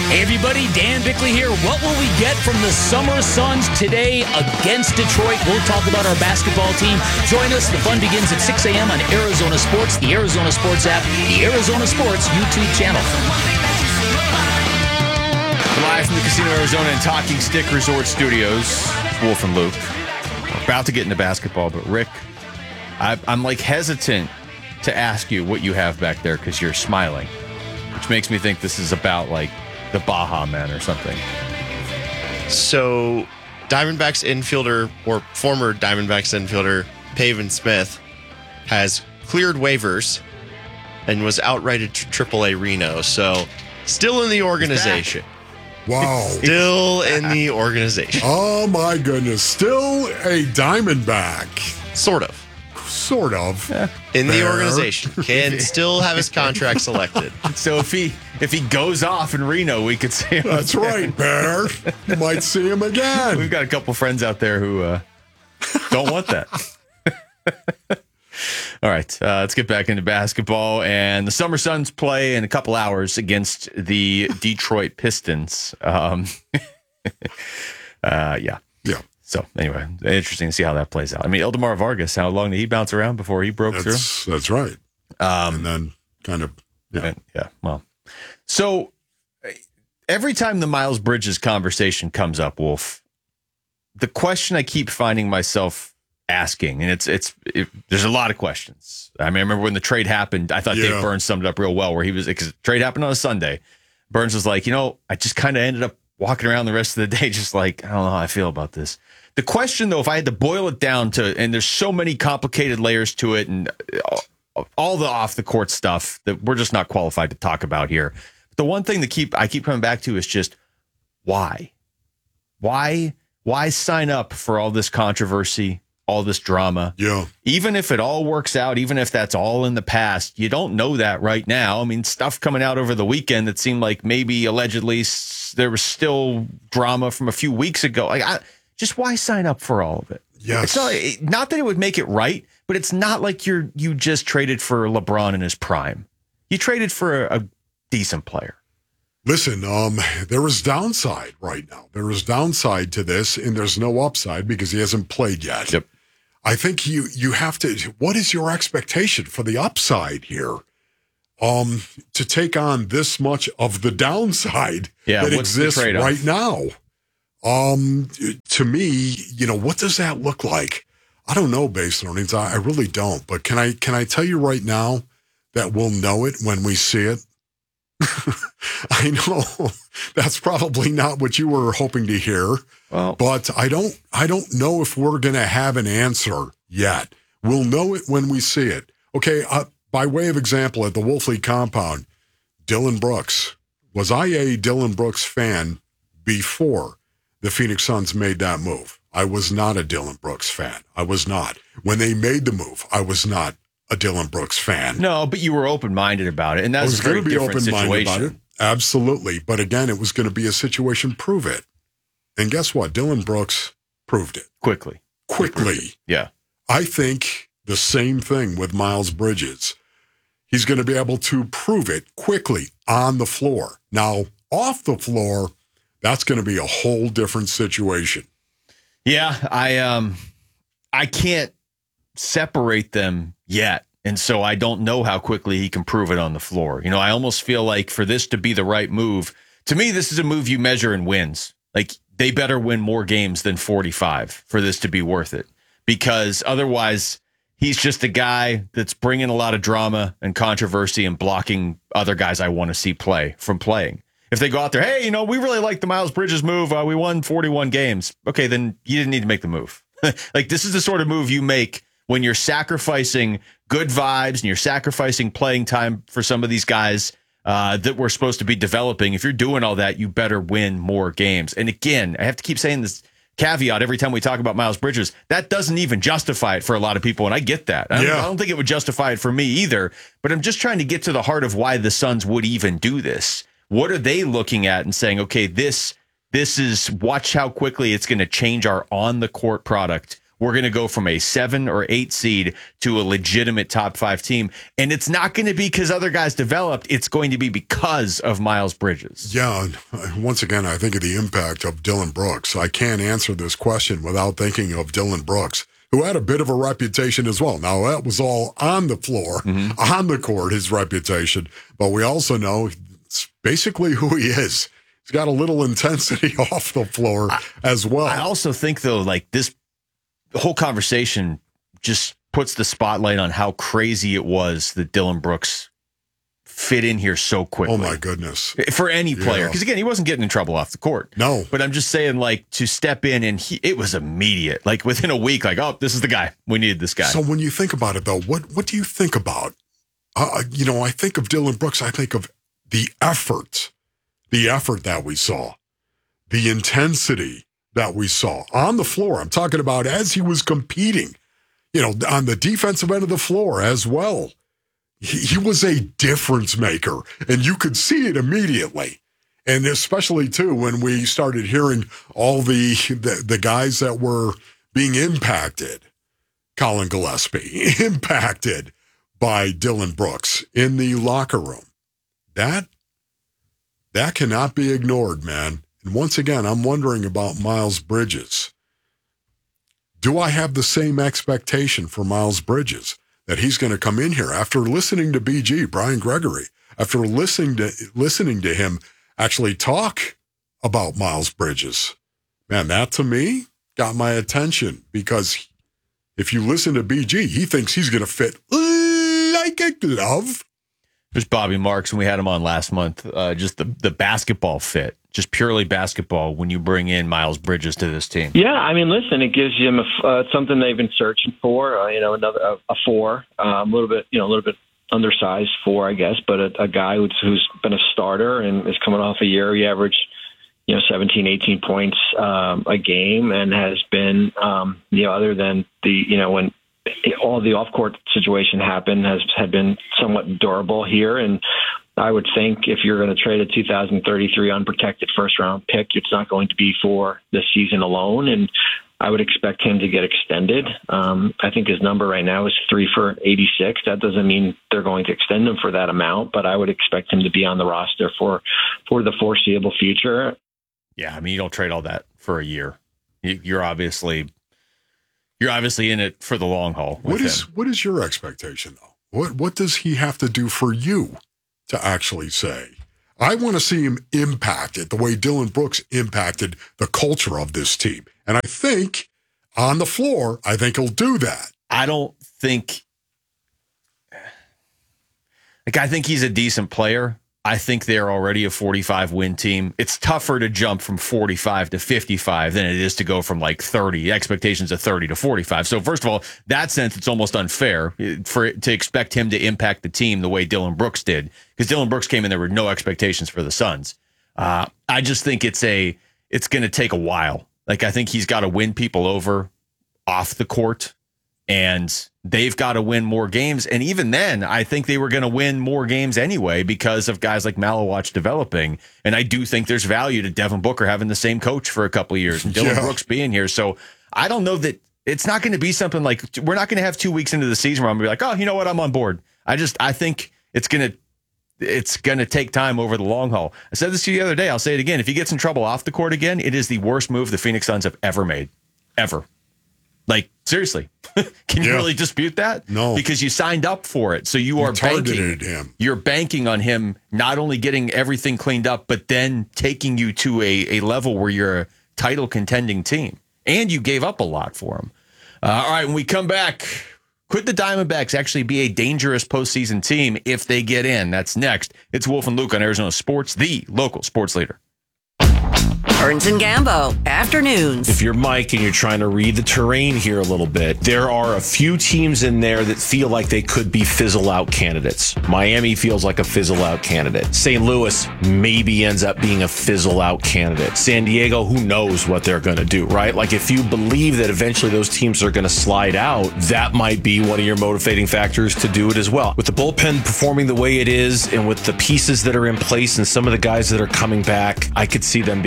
Hey everybody, Dan Bickley here. What will we get from the Summer Suns today against Detroit? We'll talk about our basketball team. Join us. The fun begins at 6 a.m. on Arizona Sports, the Arizona Sports app, the Arizona Sports YouTube channel. Live from the Casino Arizona and Talking Stick Resort Studios, it's Wolf and Luke. We're about to get into basketball, but Rick, I'm like hesitant to ask you what you have back there because you're smiling, which makes me think this is about like the Baja Men or something. So, Diamondbacks infielder, or former Diamondbacks infielder, Pavin Smith, has cleared waivers and was outrighted to AAA Reno. So, still in the organization. Wow. Still in the organization. Oh, my goodness. Still a Diamondback. Sort of. Sort of. In the organization. Can still have his contract selected. So if he goes off in Reno, we could see him. That's right, Bear. You might see him again. We've got a couple friends out there who don't want that. All right, let's get back into basketball. And the Summer Suns play in a couple hours against the Detroit Pistons. Yeah. So, anyway, interesting to see how that plays out. I mean, Ildemar Vargas, how long did he bounce around before he broke through? That's right. And then kind of, well. So, every time the Miles Bridges conversation comes up, Wolf, the question I keep finding myself asking, and there's a lot of questions. I mean, I remember when the trade happened, I thought Dave Burns summed it up real well, where he was, because the trade happened on a Sunday. Burns was like, I just kind of ended up walking around the rest of the day, just like, I don't know how I feel about this. The question, though, if I had to boil it down to, and there's so many complicated layers to it and all the off-the-court stuff that we're just not qualified to talk about here. But the one thing that I keep coming back to is just why? Why sign up for all this controversy, all this drama? Yeah. Even if it all works out, even if that's all in the past, you don't know that right now. I mean, stuff coming out over the weekend that seemed like maybe allegedly there was still drama from a few weeks ago. Like, just why sign up for all of it? Yes. It's not that it would make it right, but it's not like you just traded for LeBron in his prime. You traded for a decent player. Listen, there is downside right now. There is downside to this, and there's no upside because he hasn't played yet. Yep. I think you have to. What is your expectation for the upside here? To take on this much of the downside that exists right now. To me, what does that look like? I don't know, base earnings. I really don't. But can I tell you right now that we'll know it when we see it? I know that's probably not what you were hoping to hear. Well, but I don't know if we're going to have an answer yet. We'll know it when we see it. Okay, by way of example, at the Wolfley compound, Dillon Brooks. Was I a Dillon Brooks fan before the Phoenix Suns made that move? I was not a Dillon Brooks fan. I was not. When they made the move, I was not a Dillon Brooks fan. No, but you were open-minded about it, and that was a very different situation. Absolutely. But again, it was going to be a situation, prove it. And guess what? Dillon Brooks proved it. Quickly. Yeah. I think the same thing with Miles Bridges. He's going to be able to prove it quickly on the floor. Now, off the floor, that's going to be a whole different situation. Yeah, I can't separate them yet, and so I don't know how quickly he can prove it on the floor. I almost feel like for this to be the right move, to me, this is a move you measure in wins. Like, they better win more games than 45 for this to be worth it, because otherwise he's just a guy that's bringing a lot of drama and controversy and blocking other guys I want to see play from playing. If they go out there, hey, we really like the Miles Bridges move. We won 41 games. Okay, then you didn't need to make the move. Like, this is the sort of move you make when you're sacrificing good vibes and you're sacrificing playing time for some of these guys that we're supposed to be developing. If you're doing all that, you better win more games. And again, I have to keep saying this caveat every time we talk about Miles Bridges. That doesn't even justify it for a lot of people, and I get that. I don't think it would justify it for me either, but I'm just trying to get to the heart of why the Suns would even do this. What are they looking at and saying, okay, this is, watch how quickly it's going to change our on-the-court product we're going to go from a 7 or 8 seed to a legitimate top 5 team. And it's not going to be because other guys developed. It's going to be because of Miles Bridges. Yeah. Once again, I think of the impact of Dillon Brooks. I can't answer this question without thinking of Dillon Brooks, who had a bit of a reputation as well. Now, that was all on the floor, on the court, his reputation. But we also know it's basically who he is. He's got a little intensity off the floor as well. I also think, though, like the whole conversation just puts the spotlight on how crazy it was that Dillon Brooks fit in here so quickly. Oh, my goodness. For any player. Because, again, he wasn't getting in trouble off the court. No. But I'm just saying, like, to step in and it was immediate. Like, within a week, like, oh, this is the guy. We needed this guy. So when you think about it, though, what do you think about? I think of Dillon Brooks. I think of the effort that we saw, the intensity that we saw on the floor. I'm talking about as he was competing, on the defensive end of the floor as well. He was a difference maker, and you could see it immediately. And especially, too, when we started hearing all the guys that were being impacted, Colin Gillespie, impacted by Dillon Brooks in the locker room. That cannot be ignored, man. And once again, I'm wondering about Miles Bridges. Do I have the same expectation for Miles Bridges that he's going to come in here after listening to BG, Brian Gregory, after listening to him actually talk about Miles Bridges? Man, that to me got my attention, because if you listen to BG, he thinks he's going to fit like a glove. There's Bobby Marks, and we had him on last month. Just the basketball fit, just purely basketball when you bring in Miles Bridges to this team. Yeah, I mean, listen, it gives him something they've been searching for. Another a 4, a little bit undersized 4, I guess, but a guy who's been a starter and is coming off a year he averaged 17, 18 points a game, and has been other than when all the off-court situation happened, had been somewhat durable here. And I would think if you're going to trade a 2033 unprotected first-round pick, it's not going to be for this season alone. And I would expect him to get extended. I think his number right now is 3 for 86. That doesn't mean they're going to extend him for that amount, but I would expect him to be on the roster for the foreseeable future. Yeah, I mean, you don't trade all that for a year. You're obviously in it for the long haul. What is your expectation, though? What does he have to do for you to actually say, I want to see him impacted the way Dillon Brooks impacted the culture of this team? And I think on the floor, I think he'll do that. I think he's a decent player. I think they're already a 45-win team. It's tougher to jump from 45 to 55 than it is to go from like 30, expectations of 30 to 45. So first of all, that sense, it's almost unfair to expect him to impact the team the way Dillon Brooks did, because Dillon Brooks came in, there were no expectations for the Suns. I just think it's going to take a while. Like, I think he's got to win people over off the court, and they've got to win more games. And even then, I think they were going to win more games anyway because of guys like Malawach developing. And I do think there's value to Devin Booker having the same coach for a couple of years and Dillon Brooks being here. So I don't know that it's not going to be something like, we're not going to have 2 weeks into the season where I'm going to be like, oh, you know what? I'm on board. I think it's going to take time over the long haul. I said this to you the other day. I'll say it again. If he gets in trouble off the court again, it is the worst move the Phoenix Suns have ever made. Ever. Like, seriously, can you really dispute that? No. Because you signed up for it. So you are targeted him. You're banking on him not only getting everything cleaned up, but then taking you to a level where you're a title contending team. And you gave up a lot for him. All right, when we come back, could the Diamondbacks actually be a dangerous postseason team if they get in? That's next. It's Wolf and Luke on Arizona Sports, the local sports leader. Burns and Gambo, afternoons. If you're Mike and you're trying to read the terrain here a little bit, there are a few teams in there that feel like they could be fizzle-out candidates. Miami feels like a fizzle-out candidate. St. Louis maybe ends up being a fizzle-out candidate. San Diego, who knows what they're going to do, right? Like, if you believe that eventually those teams are going to slide out, that might be one of your motivating factors to do it as well. With the bullpen performing the way it is and with the pieces that are in place and some of the guys that are coming back, I could see them being a buyer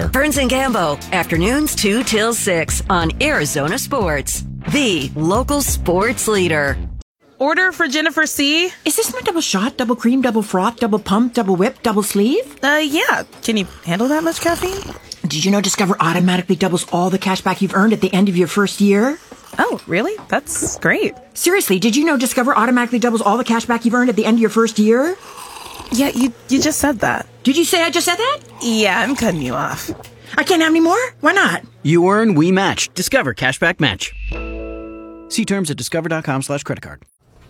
Claire. Burns and Gambo, afternoons 2 till 6 on Arizona Sports, the local sports leader. Order for Jennifer C. Is this my double shot, double cream, double froth, double pump, double whip, double sleeve? Yeah. Can you handle that much caffeine? Did you know Discover automatically doubles all the cash back you've earned at the end of your first year? Oh, really? That's great. Seriously, did you know Discover automatically doubles all the cash back you've earned at the end of your first year? Yeah, you just said that. Did you say I just said that? Yeah, I'm cutting you off. I can't have any more? Why not? You earn, we match. Discover Cashback Match. See terms at discover.com/creditcard.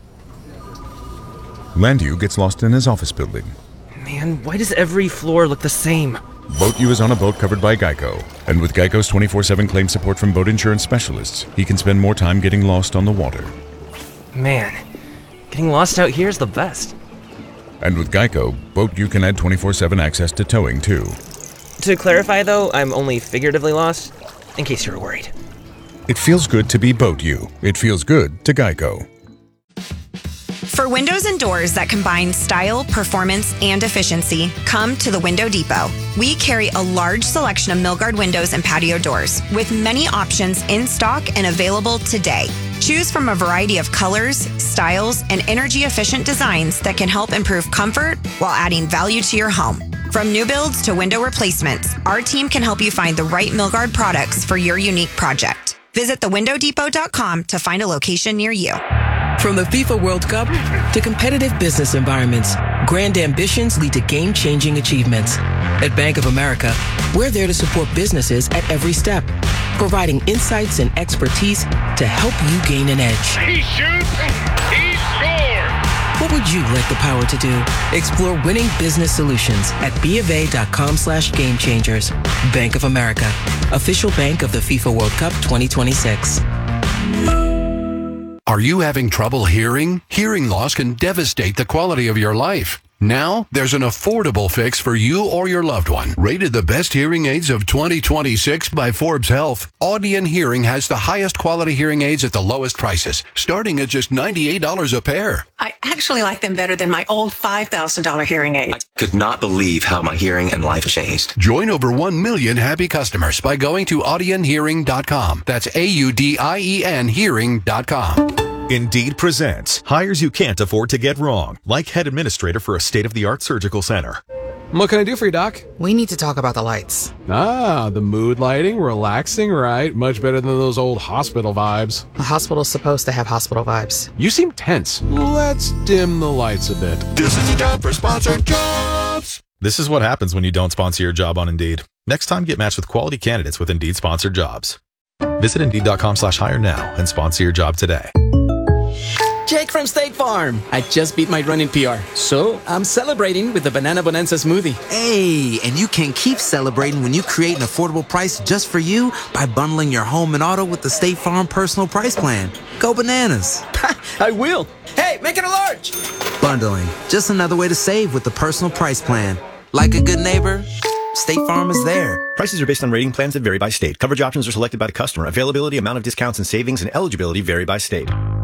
Landu gets lost in his office building. Man, why does every floor look the same? Boat U is on a boat covered by Geico. And with Geico's 24/7 claim support from boat insurance specialists, he can spend more time getting lost on the water. Man, getting lost out here is the best. And with Geico, Boat U can add 24/7 access to towing, too. To clarify, though, I'm only figuratively lost, in case you were worried. It feels good to be Boat U. It feels good to Geico. For windows and doors that combine style, performance, and efficiency, come to the Window Depot. We carry a large selection of Milgard windows and patio doors, with many options in stock and available today. Choose from a variety of colors, styles, and energy-efficient designs that can help improve comfort while adding value to your home. From new builds to window replacements, our team can help you find the right Milgard products for your unique project. Visit thewindowdepot.com to find a location near you. From the FIFA World Cup to competitive business environments, grand ambitions lead to game-changing achievements. At Bank of America, we're there to support businesses at every step, providing insights and expertise to help you gain an edge. He shoots, he scores! What would you like the power to do? Explore winning business solutions at BofA.com/gamechangers. Bank of America, official bank of the FIFA World Cup 2026. Are you having trouble hearing? Hearing loss can devastate the quality of your life. Now, there's an affordable fix for you or your loved one. Rated the best hearing aids of 2026 by Forbes Health, Audion Hearing has the highest quality hearing aids at the lowest prices, starting at just $98 a pair. I actually like them better than my old $5,000 hearing aid. I could not believe how my hearing and life changed. Join over 1 million happy customers by going to audionhearing.com. That's AUDIEN hearing.com. Indeed presents hires you can't afford to get wrong, like head administrator for a state-of-the-art surgical center. What can I do for you, Doc? We need to talk about the lights. The mood lighting, relaxing, right? Much better than those old hospital vibes. A hospital's supposed to have hospital vibes. You seem tense. Let's dim the lights a bit. This is the time for sponsored jobs. This is what happens when you don't sponsor your job on Indeed. Next time, get matched with quality candidates with Indeed sponsored jobs. Visit Indeed.com/hire now and sponsor your job today. Jake from State Farm. I just beat my run in PR, so I'm celebrating with the Banana Bonanza smoothie. Hey, and you can keep celebrating when you create an affordable price just for you by bundling your home and auto with the State Farm Personal Price Plan. Go bananas. I will. Hey, make it a large. Bundling, just another way to save with the Personal Price Plan. Like a good neighbor, State Farm is there. Prices are based on rating plans that vary by state. Coverage options are selected by the customer. Availability, amount of discounts and savings, and eligibility vary by state.